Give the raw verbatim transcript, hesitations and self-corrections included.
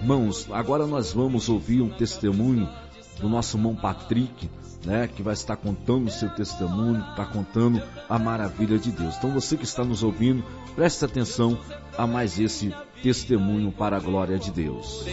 Irmãos, agora nós vamos ouvir um testemunho do nosso irmão Patrick, né, que vai estar contando o seu testemunho, está contando a maravilha de Deus. Então você que está nos ouvindo, preste atenção a mais esse testemunho para a glória de Deus.